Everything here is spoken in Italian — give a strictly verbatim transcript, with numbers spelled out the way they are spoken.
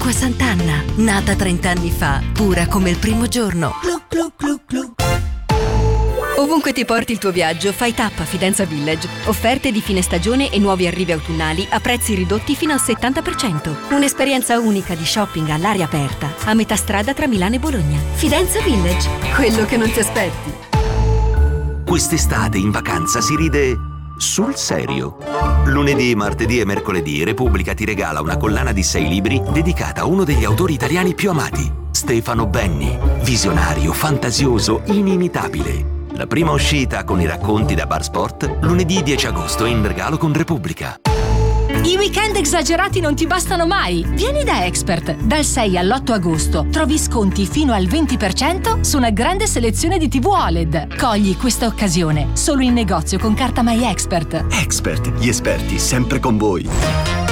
Acqua Sant'Anna, nata trent'anni fa, pura come il primo giorno. Glu, glu, glu, glu. Ovunque ti porti il tuo viaggio, fai tappa a Fidenza Village. Offerte di fine stagione e nuovi arrivi autunnali a prezzi ridotti fino al settanta per cento. Un'esperienza unica di shopping all'aria aperta, a metà strada tra Milano e Bologna. Fidenza Village, quello che non ti aspetti. Quest'estate in vacanza si ride sul serio. Lunedì, martedì e mercoledì Repubblica ti regala una collana di sei libri dedicata a uno degli autori italiani più amati, Stefano Benni. Visionario, fantasioso, inimitabile. La prima uscita con i racconti da Bar Sport, lunedì dieci agosto in regalo con Repubblica. I weekend esagerati non ti bastano mai. Vieni da Expert. Dal sei all'otto agosto trovi sconti fino al venti per cento su una grande selezione di tivù O L E D. Cogli questa occasione solo in negozio con carta My Expert. Expert, gli esperti sempre con voi.